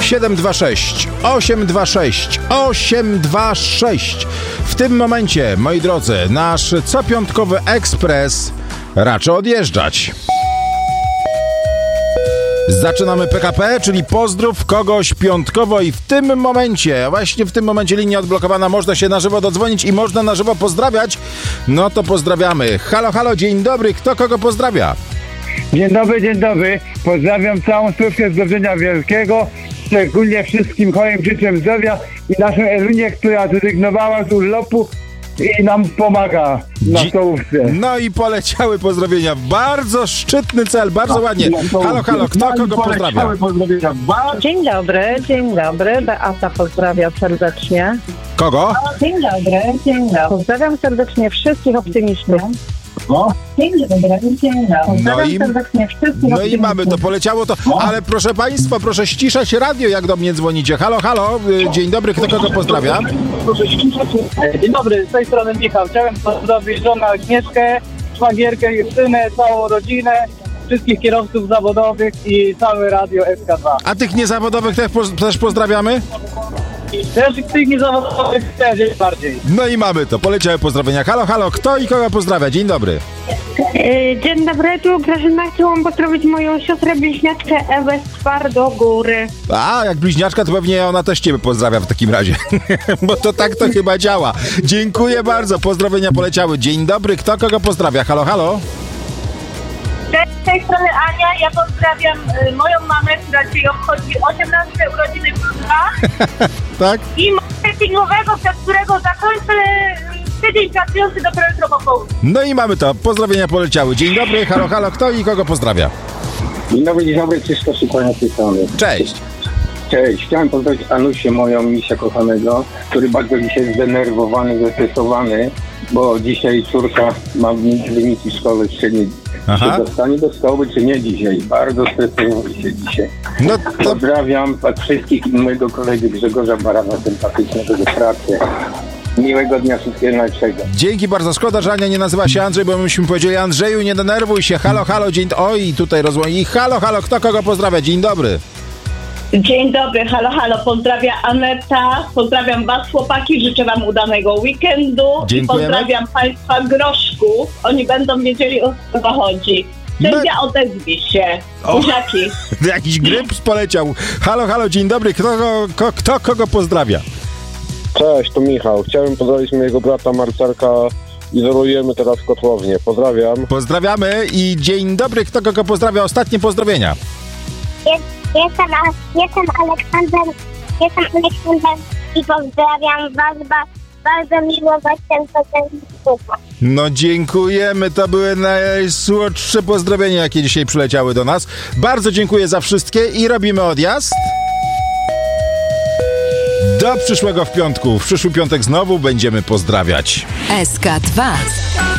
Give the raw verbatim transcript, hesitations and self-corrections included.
siedem dwa sześć osiem dwa sześć osiem dwa sześć. W tym momencie, moi drodzy, nasz copiątkowy ekspres raczy odjeżdżać. Zaczynamy P K P, czyli pozdrów kogoś piątkowo i w tym momencie, właśnie w tym momencie linia odblokowana, można się na żywo dodzwonić i można na żywo pozdrawiać. No to pozdrawiamy. Halo, halo, dzień dobry, kto kogo pozdrawia? Dzień dobry, dzień dobry. Pozdrawiam całą służbę zdrowia wielkiego, szczególnie wszystkim chorym życzę zdrowia i naszą Elunię, która zrezygnowała z urlopu i nam pomaga na Dzi- stołówce. No i poleciały pozdrowienia. Bardzo szczytny cel, bardzo ładnie. Halo, halo, kto kogo pozdrawia? Dzień dobry, dzień dobry. Beata pozdrawia serdecznie. Kogo? Dzień dobry, dzień dobry. Pozdrawiam serdecznie wszystkich optymistów. No. Dzień dobry, dzień dobry. Pozdrawiam No i- serdecznie wszystkich No i optymistów. mamy to, poleciało to. Ale proszę państwa, proszę ściszać radio, jak do mnie dzwonicie. Halo, halo, y, dzień dobry, kto kogo pozdrawia? Dzień dobry, z tej strony Michał. Chciałem pozdrowić żonę Agnieszkę, szwagierkę Justynę, całą rodzinę, wszystkich kierowców zawodowych i całe radio S K dwa. A tych niezawodowych też, poz- też pozdrawiamy? Też tych niezawodowych też jest bardziej. No i mamy to, poleciały pozdrowienia. Halo, halo, kto i kogo pozdrawia? Dzień dobry. E, Dzień dobry, tu Grażyna. Chciałam pozdrowić moją siostrę bliźniaczkę Ewę z Twardogóry. A, jak bliźniaczka, to pewnie ona też ciebie pozdrawia w takim razie. Bo to tak to chyba działa. Dziękuję bardzo, pozdrowienia poleciały. Dzień dobry, kto kogo pozdrawia? Halo, halo. Cześć, z tej strony Ania. Ja pozdrawiam y, moją mamę, która dzisiaj obchodzi osiemnaste urodziny plus dwa Tak? i marketingowego, przez którego zakończę y, tydzień pracujący dopiero jutro po południu. No i mamy to, pozdrowienia poleciały. Dzień dobry, halo, halo, kto i kogo pozdrawia? Dzień dobry, dzień dobry, Krzysztof Szykłania z tej strony. Cześć. Cześć, chciałem pozdrowić Anusię, moją misia kochanego, który bardzo dzisiaj zdenerwowany, zestresowany, bo dzisiaj córka ma wyniki szkoły średniej. Aha. Czy dostanie do szkoły, czy nie dzisiaj? Bardzo stresują się dzisiaj. No to Pozdrawiam tak wszystkich i mojego kolegy Grzegorza Barana, sympatycznego do pracy. Miłego dnia, wszystkiego najlepszego. dzięki bardzo. Szkoda, że Ania nie nazywa się Andrzej, bo myśmy powiedzieli: Andrzeju, nie denerwuj się. Halo, halo, dzień... Oj, tutaj rozłąki. Halo, halo, kto kogo pozdrawia? Dzień dobry. Dzień dobry, halo, halo. Pozdrawiam Aneta, pozdrawiam was chłopaki, życzę wam udanego weekendu. Dziękujemy. I pozdrawiam państwa groszków. Oni będą wiedzieli, o co chodzi. Sędzia, No- odezwij się. O. Buziaki. Jakiś gryps poleciał. Halo, halo, dzień dobry. Kto, ko, ko, kto kogo pozdrawia? Cześć, to Michał. Chciałem pozdrowić mojego brata Marcelka. Izolujemy teraz kotłownię. Pozdrawiam. Pozdrawiamy i dzień dobry. Kto kogo pozdrawia? Ostatnie pozdrowienia. Jest, jestem, jestem Aleksander, jestem Aleksander i pozdrawiam was. Ba, bardzo miło was ten słuchać. No dziękujemy, to były najsłodsze pozdrowienia, jakie dzisiaj przyleciały do nas. Bardzo dziękuję za wszystkie i robimy odjazd. Do przyszłego w piątku. W przyszły piątek znowu będziemy pozdrawiać. S K dwa.